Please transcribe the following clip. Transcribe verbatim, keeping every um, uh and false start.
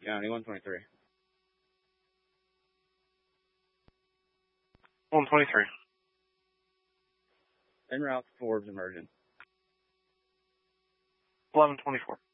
County, one twenty-three. one twenty-three. En route to Forbes emerging. eleven twenty-four.